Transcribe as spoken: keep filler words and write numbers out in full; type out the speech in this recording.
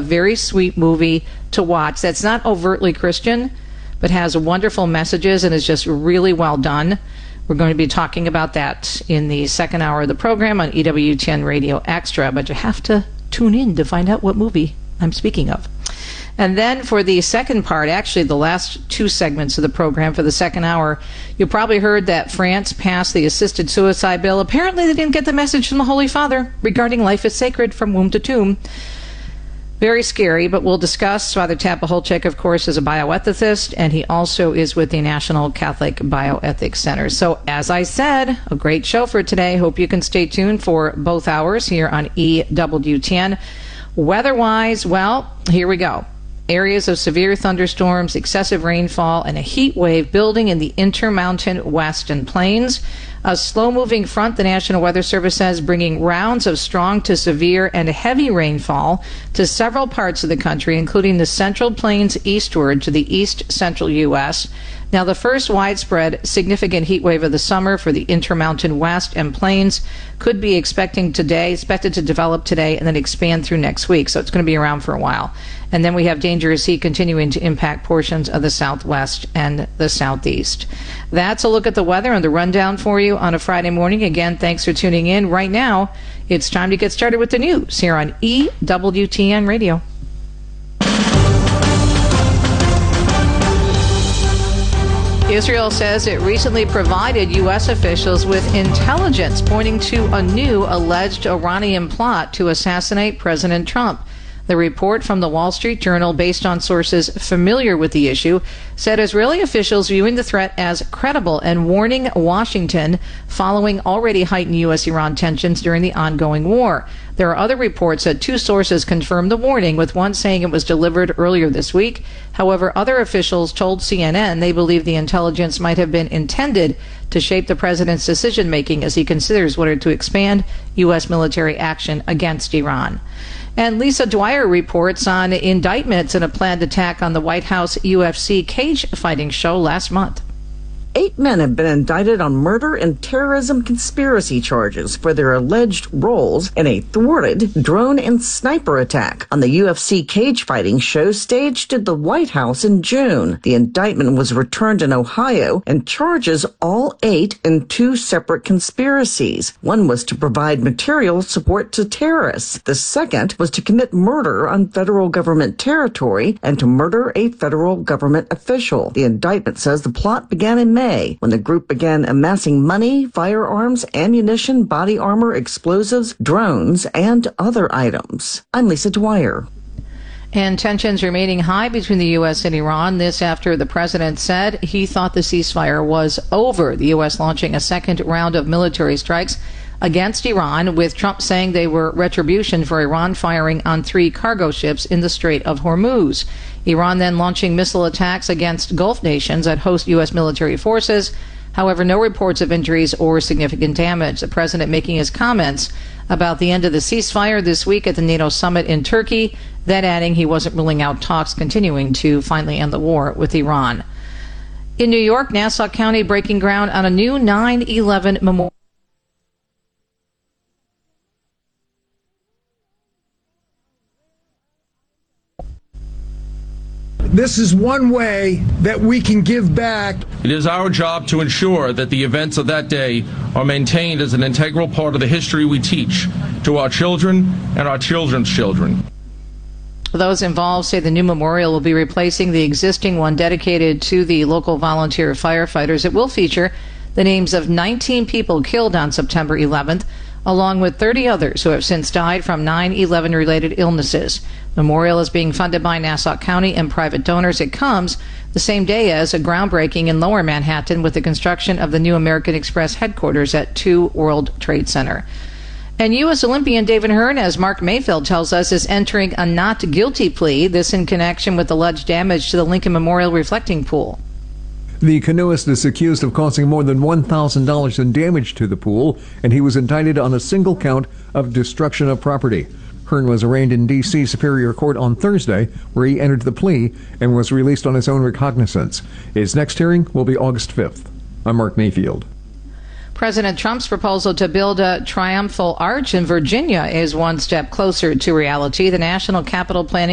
very sweet movie to watch that's not overtly Christian, but has wonderful messages and is just really well done. We're going to be talking about that in the second hour of the program on E W T N Radio Extra, but you have to tune in to find out what movie I'm speaking of. And then for the second part, actually the last two segments of the program for the second hour, you probably heard that France passed the assisted suicide bill. Apparently they didn't get the message from the Holy Father regarding life is sacred from womb to tomb. Very scary, but we'll discuss. Father Tapaholchek, of course, is a bioethicist, and he also is with the National Catholic Bioethics Center. So, as I said, a great show for today. Hope you can stay tuned for both hours here on E W T N. Weather-wise, well, here we go. Areas of severe thunderstorms, excessive rainfall, and a heat wave building in the Intermountain Western Plains. A slow-moving front, the National Weather Service says, bringing rounds of strong to severe and heavy rainfall to several parts of the country, including the Central Plains eastward to the east-central U S Now, the first widespread significant heat wave of the summer for the Intermountain West and Plains could be expecting today, expected to develop today and then expand through next week. So it's going to be around for a while. And then we have dangerous heat continuing to impact portions of the southwest and the southeast. That's a look at the weather and the rundown for you on a Friday morning. Again, thanks for tuning in. Right now, it's time to get started with the news here on E W T N Radio. Israel says it recently provided U S officials with intelligence pointing to a new alleged Iranian plot to assassinate President Trump. The report from the Wall Street Journal, based on sources familiar with the issue, said Israeli officials viewing the threat as credible and warning Washington following already heightened U S Iran tensions during the ongoing war. There are other reports that two sources confirmed the warning, with one saying it was delivered earlier this week. However, other officials told C N N they believe the intelligence might have been intended to shape the president's decision-making as he considers whether to expand U S military action against Iran. And Lisa Dwyer reports on indictments in a planned attack on the White House U F C cage fighting show last month. Eight men have been indicted on murder and terrorism conspiracy charges for their alleged roles in a thwarted drone and sniper attack on the U F C cage fighting show staged at the White House in June. The indictment was returned in Ohio and charges all eight in two separate conspiracies. One was to provide material support to terrorists. The second was to commit murder on federal government territory and to murder a federal government official. The indictment says the plot began in May, when the group began amassing money, firearms, ammunition, body armor, explosives, drones, and other items. I'm Lisa Dwyer. And tensions remaining high between the U S and Iran. This after the president said he thought the ceasefire was over. The U S launching a second round of military strikes against Iran, with Trump saying they were retribution for Iran firing on three cargo ships in the Strait of Hormuz. Iran then launching missile attacks against Gulf nations that host U S military forces. However, no reports of injuries or significant damage. The president making his comments about the end of the ceasefire this week at the NATO summit in Turkey, then adding he wasn't ruling out talks continuing to finally end the war with Iran. In New York, Nassau County breaking ground on a new nine eleven memorial. This is one way that we can give back. It is our job to ensure that the events of that day are maintained as an integral part of the history we teach to our children and our children's children. Those involved say the new memorial will be replacing the existing one dedicated to the local volunteer firefighters. It will feature the names of nineteen people killed on September eleventh, along with thirty others who have since died from nine eleven related illnesses. Memorial is being funded by Nassau County and private donors. It comes the same day as a groundbreaking in Lower Manhattan with the construction of the new American Express headquarters at two World Trade Center. And U S Olympian David Hearn, as Mark Mayfield tells us, is entering a not guilty plea, this in connection with alleged damage to the Lincoln Memorial reflecting pool. The canoeist is accused of causing more than one thousand dollars in damage to the pool, and he was indicted on a single count of destruction of property. Hearn was arraigned in D C Superior Court on Thursday, where he entered the plea and was released on his own recognizance. His next hearing will be August fifth. I'm Mark Mayfield. President Trump's proposal to build a triumphal arch in Virginia is one step closer to reality. The National Capital Planning